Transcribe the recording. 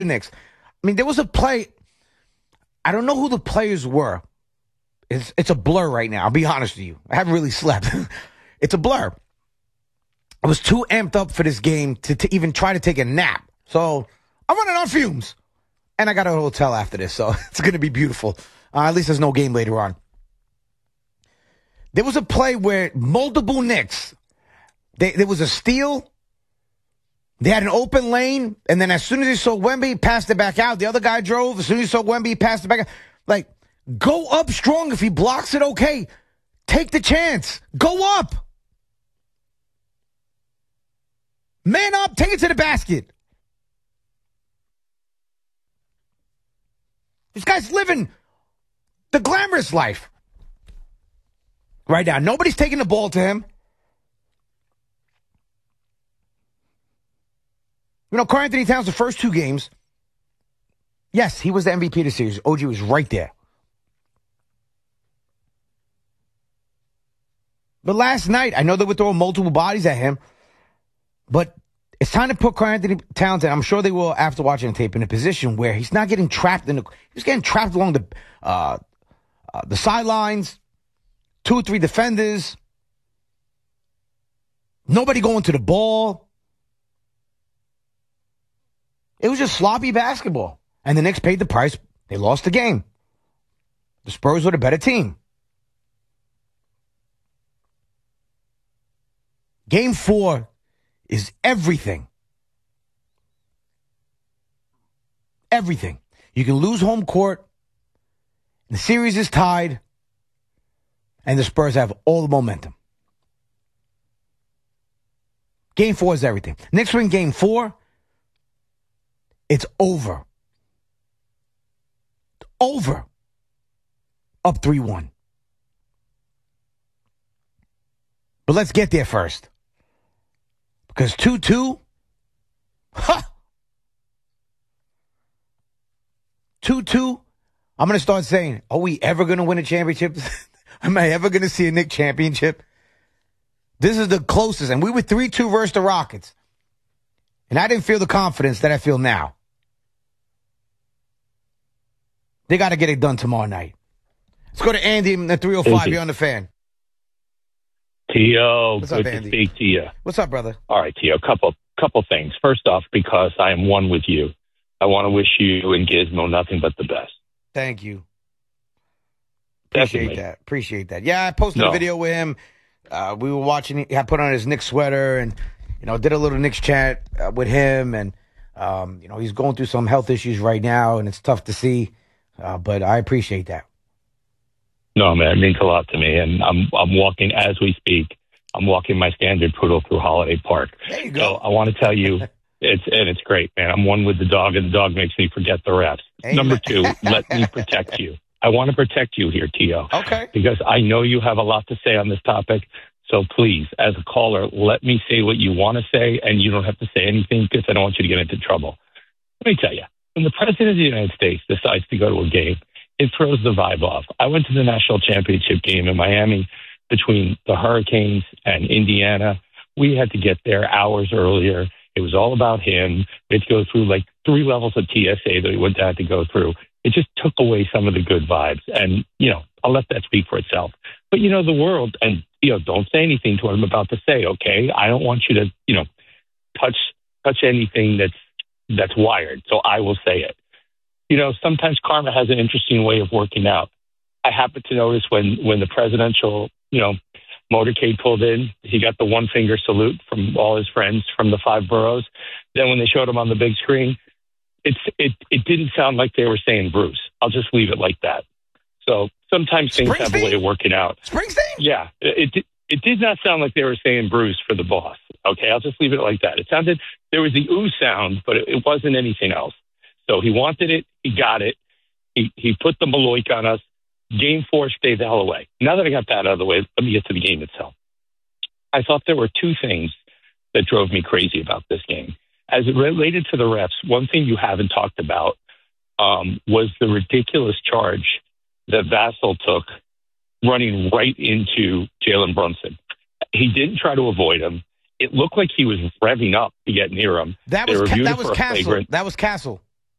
Knicks. I mean, there was a play. I don't know who the players were. It's a blur right now. I'll be honest with you. I haven't really slept. It's a blur. I was too amped up for this game to even try to take a nap. So I'm running on fumes. And I got a hotel after this, so it's going to be beautiful. At least there's no game later on. There was a play where multiple Knicks, there was a steal. They had an open lane, and then as soon as he saw Wemby, passed it back out. The other guy drove. As soon as he saw Wemby, he passed it back out. Like, go up strong. If he blocks it, okay. Take the chance. Go up. Man up. Take it to the basket. This guy's living the glamorous life right now. Nobody's taking the ball to him. You know, Karl-Anthony Towns, the first two games, yes, he was the MVP of the series. OG was right there. But last night, I know they were throwing multiple bodies at him, but it's time to put Karl-Anthony Towns, and I'm sure they will after watching the tape, in a position where he's not getting trapped he's getting trapped along the sidelines, 2 or 3 defenders, nobody going to the ball. It was just sloppy basketball. And the Knicks paid the price. They lost the game. The Spurs were the better team. Game 4 is everything. Everything. You can lose home court. The series is tied. And the Spurs have all the momentum. Game 4 is everything. Knicks win game 4. It's over. Over. Up 3-1. But let's get there first. Because 2-2, 2-2, I'm going to start saying, are we ever going to win a championship? Am I ever going to see a Knicks championship? This is the closest. And we were 3-2 versus the Rockets. And I didn't feel the confidence that I feel now. They got to get it done tomorrow night. Let's go to Andy in the 305. You're on the Fan. Tio, What's good up, to Andy? speak to you. What's up, brother? All right, Tio, couple things. First off, because I am one with you, I want to wish you and Gizmo nothing but the best. Thank you. Definitely. Appreciate that. Yeah, I posted a video with him. We were watching. I put on his Knicks sweater and, did a little Knicks chat with him. And, he's going through some health issues right now, and it's tough to see. But I appreciate that. No, man, it means a lot to me. And I'm walking, as we speak, I'm walking my standard poodle through Holiday Park. There you go. So I want to tell you, it's great, man. I'm one with the dog, and the dog makes me forget the refs. Amen. Number 2, let me protect you. I want to protect you here, Tio. Okay. Because I know you have a lot to say on this topic. So please, as a caller, let me say what you want to say, and you don't have to say anything because I don't want you to get into trouble. Let me tell you, when the President of the United States decides to go to a game, it throws the vibe off. I went to the national championship game in Miami between the Hurricanes and Indiana. We had to get there hours earlier. It was all about him. We had to go through like 3 levels of TSA that we wouldn't have to go through. It just took away some of the good vibes. And, I'll let that speak for itself. But, the world, and, don't say anything to what I'm about to say, okay? I don't want you to, touch anything that's wired. So I will say it. Sometimes karma has an interesting way of working out. I happened to notice when the presidential, motorcade pulled in, he got the 1-finger salute from all his friends from the 5 boroughs. Then when they showed him on the big screen, it didn't sound like they were saying Bruce. I'll just leave it like that. So sometimes things have a way of working out. Springsteen? Yeah, it did not sound like they were saying Bruce for the boss. Okay, I'll just leave it like that. It sounded, there was the ooh sound, but it wasn't anything else. So he wanted it. He got it. He put the Maloik on us. Game 4 stayed the hell away. Now that I got that out of the way, let me get to the game itself. I thought there were 2 things that drove me crazy about this game. As it related to the refs, one thing you haven't talked about was the ridiculous charge that Vassell took running right into Jalen Brunson. He didn't try to avoid him. It looked like he was revving up to get near him. That was Castle. That was Castle.